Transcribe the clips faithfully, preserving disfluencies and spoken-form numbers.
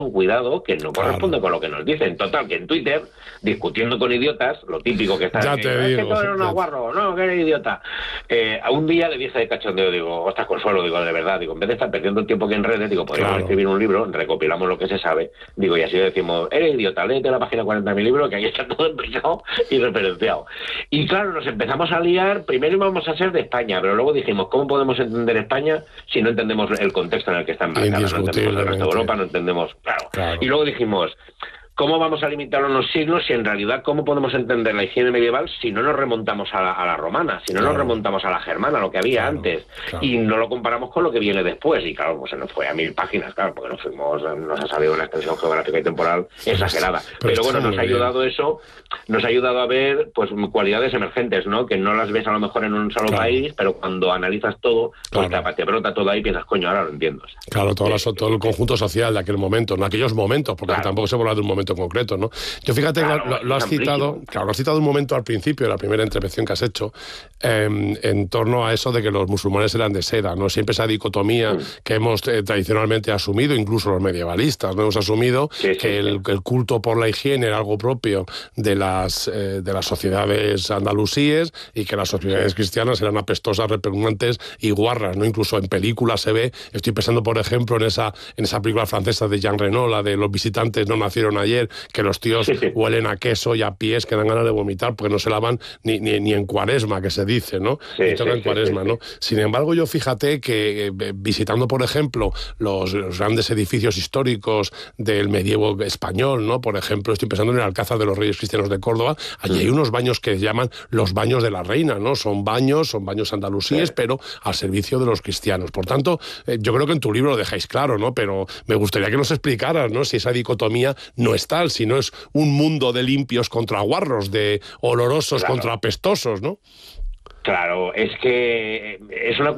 cuidado, que no corresponde claro. con lo que nos dicen. Total, que en Twitter, discutiendo con idiotas, lo típico que está... Ya en, te es digo. que tú eres un guarro, no, que eres idiota. Eh, a un día le dije de cachondeo, digo, ostras, Consuelo, digo, de verdad, digo, en vez de estar perdiendo el tiempo aquí en redes, digo, podríamos claro. escribir un libro, recopilamos lo que se sabe, digo, y así decimos, eres idiota, léete la página cuarenta de mi libro, que ahí está todo explicado y referenciado. Y claro, nos empezamos a liar, primero íbamos a ser de España, pero luego dijimos, ¿cómo podemos entender España si no entendemos el contexto en el que está enmarcada? No entendemos el resto de Europa, no entendemos... Claro. claro. Y luego dijimos, ¿cómo vamos a limitar unos siglos si en realidad cómo podemos entender la higiene medieval si no nos remontamos a la, a la romana, si no claro. nos remontamos a la germana, lo que había claro, antes, claro. y no lo comparamos con lo que viene después? Y claro, pues se nos fue a mil páginas, claro, porque nos fuimos, nos ha salido una extensión geográfica y temporal exagerada. Pero, pero bueno, nos ha ayudado bien. eso, nos ha ayudado a ver pues cualidades emergentes, ¿no? Que no las ves a lo mejor en un solo claro. país, pero cuando analizas todo, pues claro. te, te brota todo ahí y piensas, coño, ahora lo entiendo. Claro, todo, las, todo el conjunto social de aquel momento, en aquellos momentos, porque claro. tampoco se habla de un momento concreto, ¿no? Yo fíjate, claro, lo, lo has citado, claro, lo has citado un momento al principio, de la primera intervención que has hecho, eh, en torno a eso de que los musulmanes eran de seda, ¿no? Siempre esa dicotomía sí. que hemos eh, tradicionalmente asumido, incluso los medievalistas, ¿no? Hemos asumido sí, sí, que sí. El, el culto por la higiene era algo propio de las, eh, de las sociedades andalusíes y que las sociedades sí. cristianas eran apestosas, repugnantes y guarras, ¿no? Incluso en películas se ve, estoy pensando, por ejemplo, en esa, en esa película francesa de Jean Reno, la de Los visitantes no nacieron ayer, que los tíos sí, sí. huelen a queso y a pies que dan ganas de vomitar porque no se lavan ni, ni, ni en cuaresma, que se dice, ¿no? Sí, ni toca sí, en cuaresma, sí, sí. ¿no? Sin embargo, yo fíjate que eh, visitando, por ejemplo, los, los grandes edificios históricos del medievo español, ¿no? Por ejemplo, estoy pensando en el Alcázar de los Reyes Cristianos de Córdoba, allí sí. hay unos baños que llaman los baños de la reina, ¿no? Son baños, son baños andalusíes, sí. pero al servicio de los cristianos. Por tanto, eh, yo creo que en tu libro lo dejáis claro, ¿no? Pero me gustaría que nos explicaras, ¿no? Si esa dicotomía no es tal, si no es un mundo de limpios contra guarros, de olorosos claro. contra apestosos, ¿no? Claro, es que es una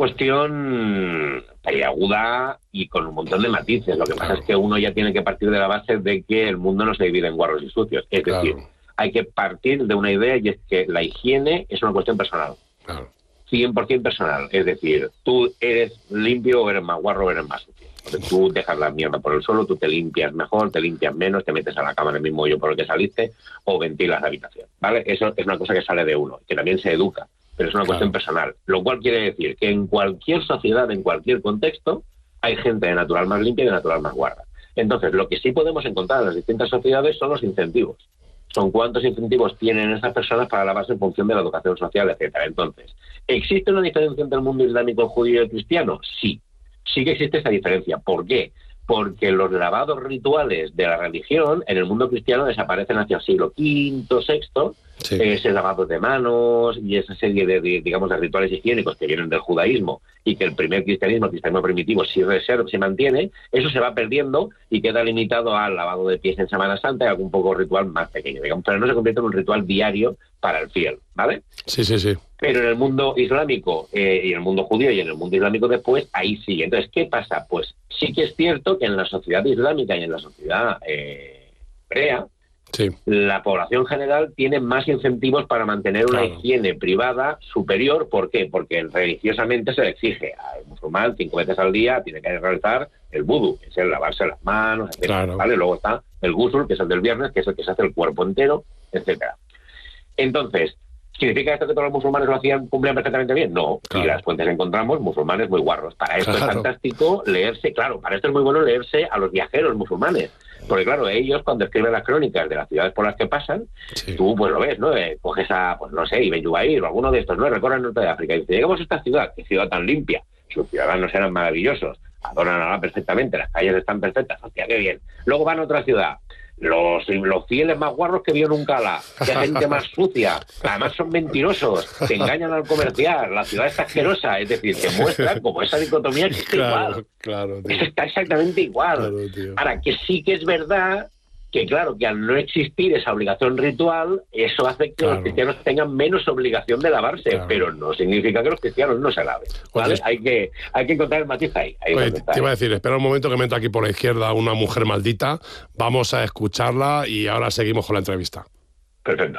cuestión aguda y con un montón de matices. Lo que pasa claro. es que uno ya tiene que partir de la base de que el mundo no se divide en guarros y sucios. Es claro. decir, hay que partir de una idea, y es que la higiene es una cuestión personal. Claro. cien por ciento personal. Es decir, tú eres limpio o eres más guarro o eres más sucio. Entonces, tú dejas la mierda por el suelo, tú te limpias mejor, te limpias menos, te metes a la cama en el mismo hoyo por el que saliste o ventilas la habitación, ¿vale? Eso es una cosa que sale de uno, que también se educa, pero es una claro. cuestión personal. Lo cual quiere decir que en cualquier sociedad, en cualquier contexto, hay gente de natural más limpia y de natural más guarda. Entonces, lo que sí podemos encontrar en las distintas sociedades son los incentivos. Son cuántos incentivos tienen esas personas para lavarse en función de la educación social, etcétera. Entonces, ¿existe una diferencia entre el mundo islámico, judío y cristiano? Sí. Sí que existe esa diferencia. ¿Por qué? Porque los lavados rituales de la religión en el mundo cristiano desaparecen hacia el siglo quinto, sexto, sí. ese lavado de manos y esa serie de, de, digamos, de rituales higiénicos que vienen del judaísmo y que el primer cristianismo, el cristianismo primitivo, sí reserva, se mantiene, eso se va perdiendo y queda limitado al lavado de pies en Semana Santa y algún poco ritual más pequeño, digamos, pero no se convierte en un ritual diario para el fiel, ¿vale? Sí, sí, sí. Pero en el mundo islámico eh, y en el mundo judío y en el mundo islámico después, ahí sí. Entonces, ¿qué pasa? Pues sí que es cierto que en la sociedad islámica y en la sociedad eh, hebrea, sí. la población general tiene más incentivos para mantener una claro. higiene privada superior. ¿Por qué? Porque religiosamente se le exige al musulmán cinco veces al día tiene que realizar el vudú, que es el lavarse las manos, etcétera. Claro. ¿Vale? Luego está el gusul, que es el del viernes, que es el que se hace el cuerpo entero, etcétera. Entonces, ¿significa esto que todos los musulmanes lo hacían, cumplían perfectamente bien? No. Claro. Y las fuentes encontramos musulmanes muy guarros. Para esto claro. es fantástico leerse, claro, para esto es muy bueno leerse a los viajeros musulmanes. Porque claro, ellos cuando escriben las crónicas de las ciudades por las que pasan, sí. tú pues lo ves, ¿no? Eh, coges a, pues no sé, Ibn Jubair o alguno de estos, ¿no? Recorren el norte de África y dice, llegamos a esta ciudad, qué ciudad tan limpia, sus ciudadanos eran maravillosos, adoran a Allah perfectamente, las calles están perfectas, hostia, qué bien. Luego van a otra ciudad, Los, los fieles más guarros que vio nunca la, que gente más sucia, además son mentirosos, te engañan al comerciar, la ciudad está asquerosa, es decir, te muestran como esa dicotomía que está claro, igual, claro, eso está exactamente igual. Claro, ahora, que sí que es verdad que claro, que al no existir esa obligación ritual, eso hace que claro. los cristianos tengan menos obligación de lavarse, claro. pero no significa que los cristianos no se laven, ¿vale? Oye, hay que hay que encontrar el matiz ahí. ahí oye, te iba a decir, espera un momento que me entra aquí por la izquierda una mujer maldita, vamos a escucharla y ahora seguimos con la entrevista. Perfecto.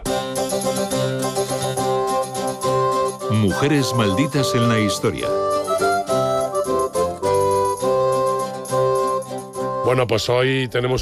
Mujeres malditas en la historia. Bueno, pues hoy tenemos